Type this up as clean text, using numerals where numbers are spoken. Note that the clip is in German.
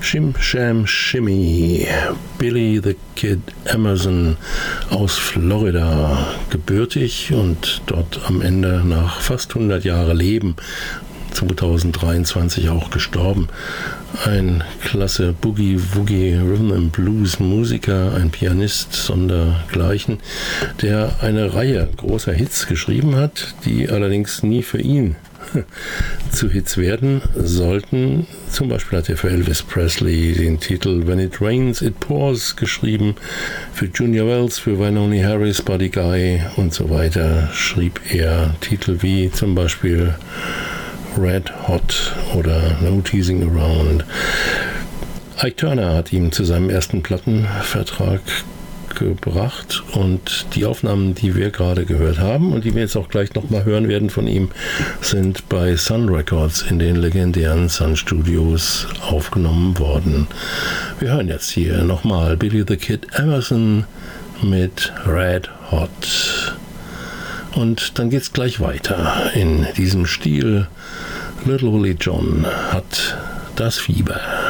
Shim Sham Shimmy, Billy the Kid Emerson aus Florida gebürtig und dort am Ende nach fast 100 Jahre Leben 2023 auch gestorben. Ein klasse Boogie-Woogie Rhythm and Blues Musiker, ein Pianist sondergleichen, der eine Reihe großer Hits geschrieben hat, die allerdings nie für ihn zu Hits werden sollten. Zum Beispiel hat er für Elvis Presley den Titel When It Rains, It Pours geschrieben, für Junior Wells, für Wynonie Harris, Buddy Guy und so weiter schrieb er Titel wie zum Beispiel Red Hot oder No Teasing Around. Ike Turner hat ihm zu seinem ersten Plattenvertrag gebracht und die Aufnahmen, die wir gerade gehört haben und die wir jetzt auch gleich nochmal hören werden von ihm, sind bei Sun Records in den legendären Sun Studios aufgenommen worden. Wir hören jetzt hier nochmal Billy the Kid Emerson mit Red Hot. Und dann geht's gleich weiter in diesem Stil. Little Willie John hat das Fieber.